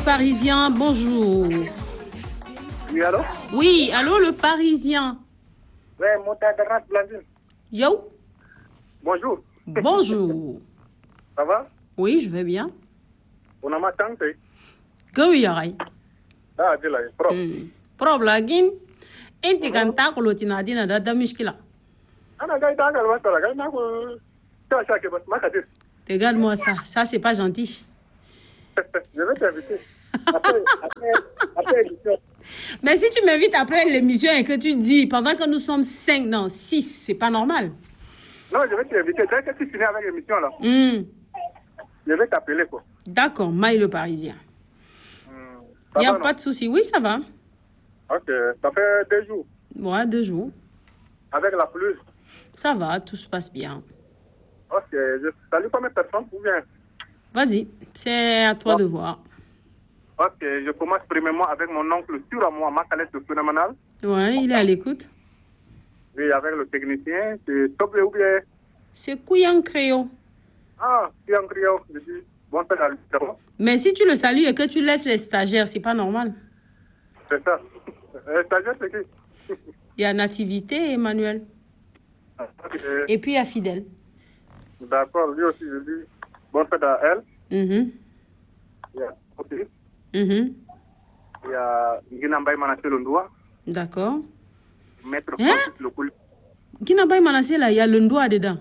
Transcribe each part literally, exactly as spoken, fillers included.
Parisien, bonjour. Oui, allô? Oui, allô, le Parisien. Oui, Montadaras Blandine. Yo. Bonjour. Bonjour. Ça va? Oui, je vais bien. On a ma tante. Que oui, aïe. Ah, dis là, pro. Problème. Inti kan ta ko lotina dina da da mishkila. Ana gay dangal wa tala gay na ko ta cha ke bas makadir. Regarde-moi ça, ça c'est pas gentil. Je vais t'inviter. Après, après, après l'émission. Mais si tu m'invites après l'émission et que tu dis pendant que nous sommes cinq, non, six, c'est pas normal. Non, je vais t'inviter. Dès que tu finis avec l'émission là, Mm. je vais t'appeler quoi. D'accord, Maï le Parisien. Il Il n'y a va, pas non? de souci. Oui, ça va. Ok, ça fait deux jours. Ouais, deux jours. Avec la pluie. Ça va, tout se passe bien. Ok, je salue combien de personnes ou bien? Vas-y, c'est à toi Ouais. de voir. Ok, je commence premièrement avec mon oncle sur à moi, Makalès de Phénoménal. Ouais, il est à l'écoute. Oui, avec le technicien, c'est Toblé ou bien? C'est Couillan Créo. Ah, c'est un griot, je dis, bon, c'est la lutte. Mais si tu le salues et que tu laisses les stagiaires, c'est pas normal. C'est ça. Euh, stagiaire, c'est qui? Il y a Nativité et Emmanuel. Ok. Et puis il y a Fidèle. D'accord, lui aussi, je dis, bonne fête à elle. Mhm. Il y a aussi, Mhm. il y a Guinambay Manassé Londoua, D'accord. Maître Hein? Francis Lokouli. Guinabay Manassé, là, il y a le ndoa dedans.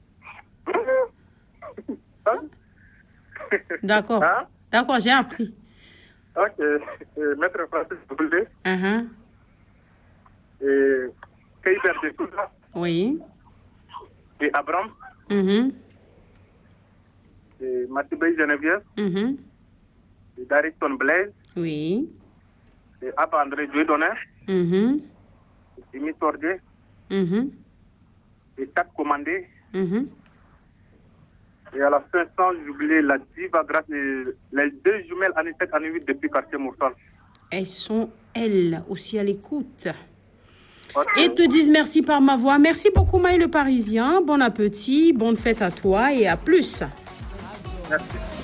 Hein? D'accord. Hein? D'accord, j'ai appris. Ok. Et Maître Francis Lokouli Uh-huh. et Keïber de Souza Oui. et Abraham Mhm. et Matibé Geneviève Mhm. et Darrington Blaise Oui. et Abba André Dieudonné Mhm. et Jimmy Tordé Mhm. et Tat Commandé. Mhm. Et à la fin, sans oublier la diva grâce et les deux jumelles Anissette Anouit depuis quartier Moursal. Elles sont, elles, aussi à l'écoute. Ok. Et te disent merci par ma voix. Merci beaucoup, Maï le Parisien. Bon appétit, bonne fête à toi et à plus. Merci.